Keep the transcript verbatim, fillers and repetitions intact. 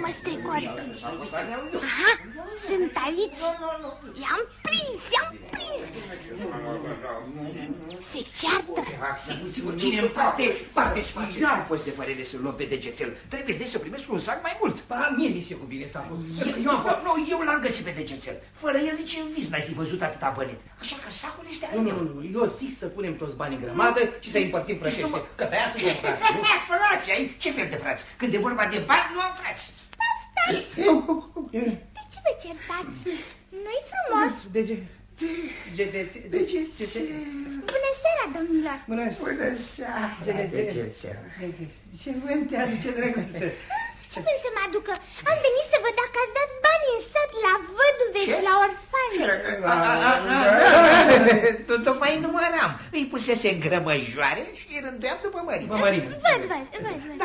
mă strecor. Aha, sunt aici. I-am prins, i-am prins. Se ceartă. Cine în parte, parte și face. Nu am fost de părere să-l luăm pe degețel. Trebuie de să primesc un sac mai mult. Ba, mie mi se cuvine sacul. Eu am fost, nu, eu l-am găsit pe degețel. Fără el nici în vis n-ai fi văzut atâta bănet. Așa că sacul este al Nu, meu. nu, nu, eu zic să punem toți banii în grămadă și să împărțim frățește. Că pe aia suntem frați, nu? Frați, ai? Ce fel de frați? Când e vorba de bani, nu am frați. Stați! De ce vă certați? Nu-i frumos? De ce? De ce? De ce? Bună seara, domnilor! Bună seara! Degețel. Ce vânt te aduce, drăguță? Ce vrei să mă aducă? Am venit să văd dacă ați dat bani în sat la văduve și la orfani. Tocmai număram. Îi pusese în grămăjoare și îi rânduiam după mărime. Mărime. Văd, văd, văd, văd.